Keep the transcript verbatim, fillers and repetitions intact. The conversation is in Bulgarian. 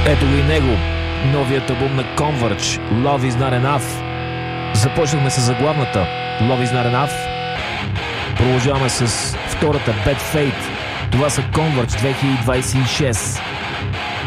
Ето го и него, новият албум на Converge, Love Is Not Enough. Започнахме с заглавната Love Is Not Enough. Продължаваме с втората Bad Fate. Това са Converge две хиляди двадесет и шест.